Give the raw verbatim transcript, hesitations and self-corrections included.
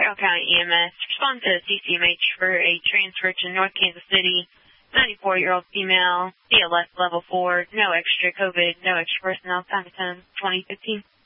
Carroll County E M S. Respond to C C M H for a transfer to North Kansas City. ninety-four-year-old female, B L S level four, no extra COVID, no extra personnel, time to time, twenty fifteen.